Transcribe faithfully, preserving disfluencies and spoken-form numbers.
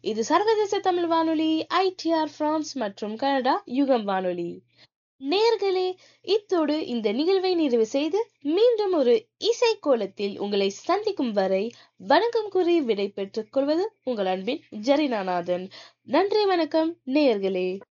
இது சர்வதேச தமிழ் வானொலி ஐடிஆர் பிரான்ஸ் மற்றும் கனடா யுகம் வானொலி. நேர்களே, இத்தோடு இந்த நிகழ்வை நிறைவு செய்து மீண்டும் ஒரு இசைக்கோலத்தில் உங்களை சந்திக்கும் வரை வணக்கம் கூறி விடை பெற்றுக் கொள்வது உங்கள் அன்பின் ஜெரினாநாதன். நன்றி, வணக்கம் நேயர்களே.